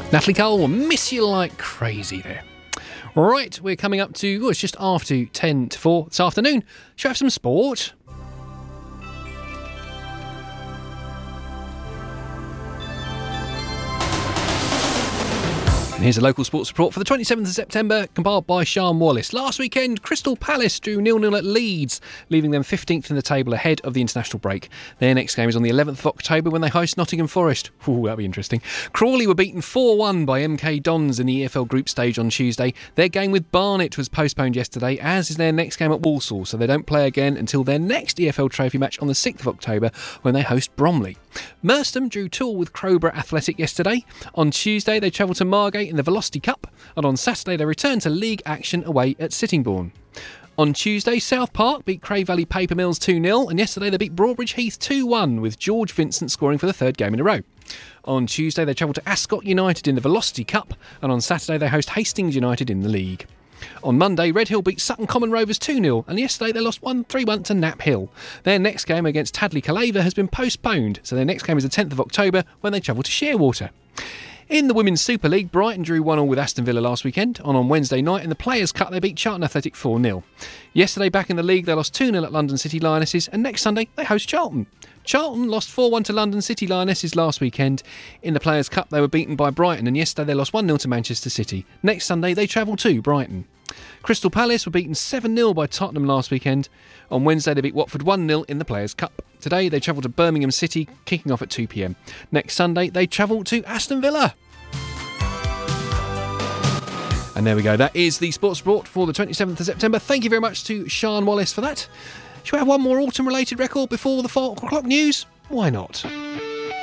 Natalie Cole will miss you like crazy there. Right, we're coming up to, it's just after 10 to 4 this afternoon. Shall we have some sport? And here's a local sports report for the 27th of September, compiled by Sian Wallace. Last weekend, Crystal Palace drew 0-0 at Leeds, leaving them 15th in the table ahead of the international break. Their next game is on the 11th of October when they host Nottingham Forest. Ooh, that'll be interesting. Crawley were beaten 4-1 by MK Dons in the EFL group stage on Tuesday. Their game with Barnet was postponed yesterday, as is their next game at Walsall, so they don't play again until their next EFL trophy match on the 6th of October when they host Bromley. Merstham drew 2-2 with Crowborough Athletic yesterday. On Tuesday, they travelled to Margate in the Velocity Cup, and on Saturday they returned to league action away at Sittingbourne. On Tuesday, South Park beat Cray Valley Paper Mills 2-0, and yesterday they beat Broadbridge Heath 2-1, with George Vincent scoring for the third game in a row. On Tuesday, they travelled to Ascot United in the Velocity Cup, and on Saturday they host Hastings United in the league. On Monday, Redhill beat Sutton Common Rovers 2-0, and yesterday they lost 3-1 to Knapp Hill. Their next game against Tadley Calaver has been postponed, so their next game is the 10th of October when they travel to Shearwater. In the Women's Super League, Brighton drew 1-1 with Aston Villa last weekend, and on Wednesday night in the Players' Cup they beat Charlton Athletic 4-0. Yesterday back in the league they lost 2-0 at London City Lionesses, and next Sunday they host Charlton. Charlton lost 4-1 to London City Lionesses last weekend. In the Players' Cup they were beaten by Brighton, and yesterday they lost 1-0 to Manchester City. Next Sunday they travel to Brighton. Crystal Palace were beaten 7-0 by Tottenham last weekend. On Wednesday they beat Watford 1-0 in the Players' Cup. Today they travel to Birmingham City, kicking off at 2 p.m. Next Sunday they travel to Aston Villa. And there we go, that is the sports report for the 27th of September. Thank you very much to Sian Wallace for that. Shall we have one more autumn-related record before the 4 o'clock news? Why not?